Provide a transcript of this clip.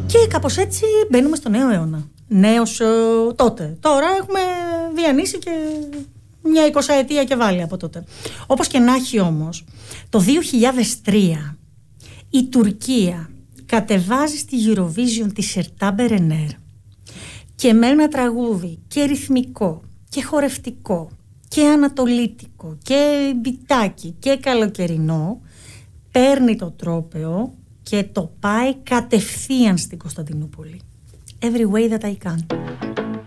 Και κάπως έτσι μπαίνουμε στο νέο αιώνα. Νέος τότε. Τώρα έχουμε διανύσει και μια 20ετία και βάλει από τότε. Όπως και να έχει όμως, το 2003 η Τουρκία κατεβάζει στη Eurovision τη Σερτά Μπερενέρ και με ένα τραγούδι και ρυθμικό και χορευτικό και ανατολίτικο και μπιτάκι και καλοκαιρινό, παίρνει το τρόπαιο και το πάει κατευθείαν στην Κωνσταντινούπολη. Every way that I can.